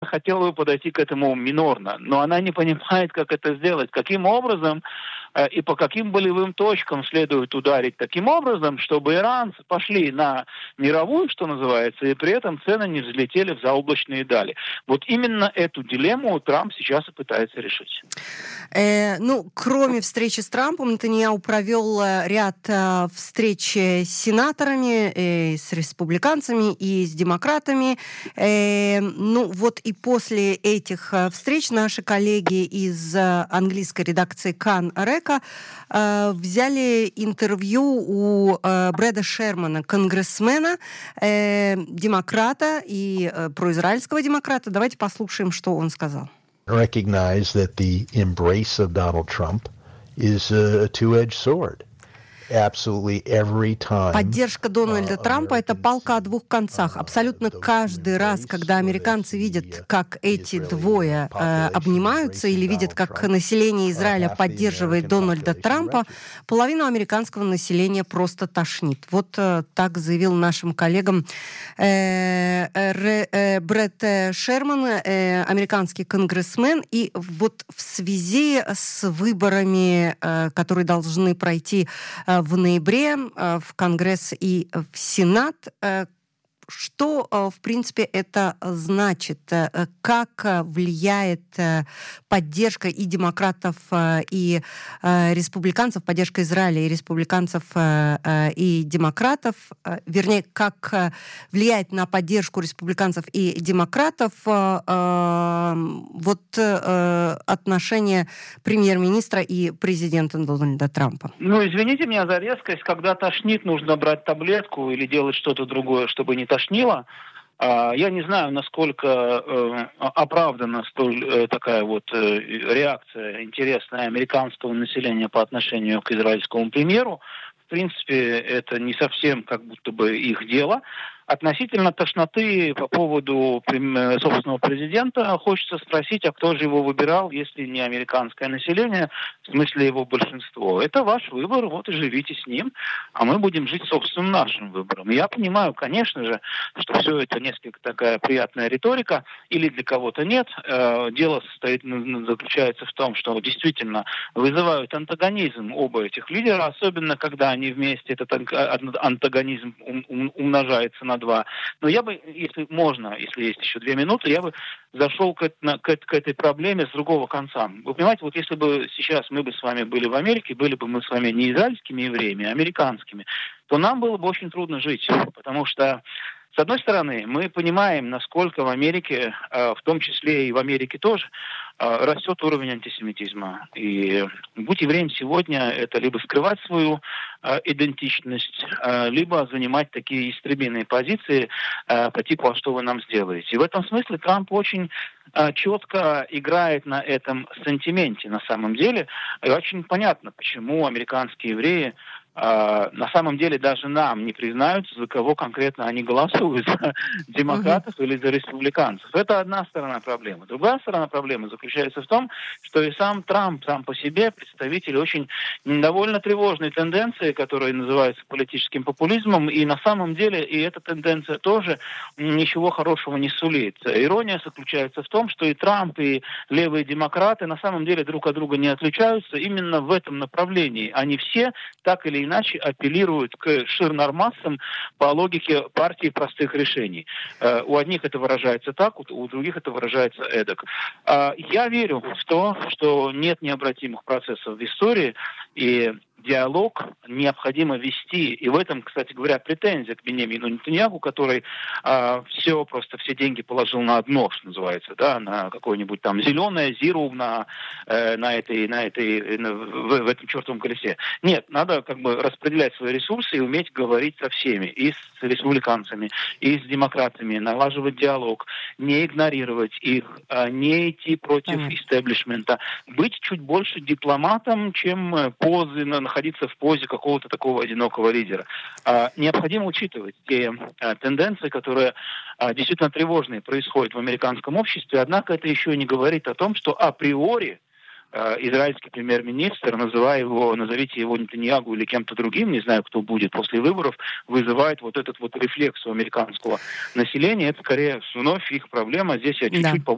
хотела бы подойти к этому минорно, но она не понимает, как это сделать, каким образом и по каким болевым точкам следует ударить таким образом, чтобы иранцы пошли на мировую, что называется, и при этом цены не взлетели в заоблачные дали. Вот именно эту дилемму Трамп сейчас и пытается решить. Кроме встречи с Трампом, Нетаньяху провел ряд встреч с сенаторами, с республиканцами и с демократами. И после этих встреч наши коллеги из английской редакции Кан Река взяли интервью у Брэда Шермана, конгрессмена, демократа и произраильского демократа. Давайте послушаем, что он сказал. Recognize that the embrace of Donald Trump is a two-edged sword. Поддержка Дональда Трампа – это палка о двух концах. Абсолютно каждый раз, когда американцы видят, как эти двое обнимаются, или видят, как население Израиля поддерживает Дональда Трампа, половину американского населения просто тошнит. Вот так заявил нашим коллегам Брэд Шерман, американский конгрессмен. И вот в связи с выборами, которые должны пройти в ноябре в Конгресс и в Сенат. Что, в принципе, это значит? Как влияет поддержка и демократов, и республиканцев, поддержка Израиля и республиканцев, и демократов? Вернее, как влияет на поддержку республиканцев и демократов отношения премьер-министра и президента Дональда Трампа? Извините меня за резкость. Когда тошнит, нужно брать таблетку или делать что-то другое, чтобы не тошнило. Я не знаю, насколько оправдана столь такая реакция интересная американского населения по отношению к израильскому премьеру. В принципе, это не совсем как будто бы их дело. Относительно тошноты по поводу собственного президента хочется спросить, а кто же его выбирал, если не американское население, в смысле его большинство. Это ваш выбор, вот и живите с ним, а мы будем жить собственным нашим выбором. Я понимаю, конечно же, что все это несколько такая приятная риторика, или для кого-то нет. Дело заключается в том, что действительно вызывают антагонизм оба этих лидера, особенно когда они вместе, этот антагонизм умножается на два. Но я бы, если можно, если есть еще 2 минуты, я бы зашел к этой проблеме с другого конца. Вы понимаете, вот если бы сейчас мы бы с вами были в Америке, были бы мы с вами не израильскими евреями, а американскими, то нам было бы очень трудно жить, потому что с одной стороны, мы понимаем, насколько в Америке, в том числе и в Америке тоже, растет уровень антисемитизма. И быть евреем сегодня – это либо скрывать свою идентичность, либо занимать такие истребиные позиции по типу «а что вы нам сделаете?». И в этом смысле Трамп очень четко играет на этом сантименте на самом деле. И очень понятно, почему американские евреи на самом деле даже нам не признаются, за кого конкретно они голосуют, за демократов или за республиканцев. Это одна сторона проблемы. Другая сторона проблемы заключается в том, что и сам Трамп сам по себе представитель очень довольно тревожной тенденции, которая называется политическим популизмом, и на самом деле и эта тенденция тоже ничего хорошего не сулит. Ирония заключается в том, что и Трамп, и левые демократы на самом деле друг от друга не отличаются именно в этом направлении. Они все так или иначе апеллируют к ширнормассам по логике партии простых решений. У одних это выражается так, у других это выражается эдак. Я верю в то, что нет необратимых процессов в истории, и диалог необходимо вести. И в этом, кстати говоря, претензия к Биньямину Нетаньяху, который все деньги положил на одно, что называется, да, на какое-нибудь там зеленое зиру в этом чертовом колесе. Нет, надо распределять свои ресурсы и уметь говорить со всеми, и с республиканцами, и с демократами, налаживать диалог, не игнорировать их, не идти против истеблишмента, быть чуть больше дипломатом, чем находиться в позе какого-то такого одинокого лидера. Необходимо учитывать те тенденции, которые действительно тревожные происходят в американском обществе, однако это еще не говорит о том, что априори израильский премьер-министр, назовите его Нетаньяху или кем-то другим, не знаю, кто будет после выборов, вызывает этот рефлекс у американского населения. Это скорее вновь их проблема. Здесь я чуть-чуть